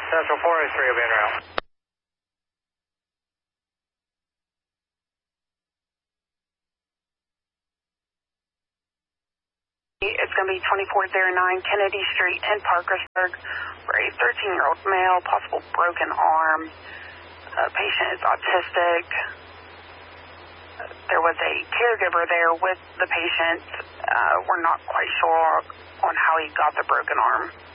Central 403 will be en route. It's going to be 2409 Kennedy Street in Parkersburg for a 13-year-old male, possible broken arm. Patient is autistic. There was a caregiver there with the patient. We're not quite sure on how he got the broken arm.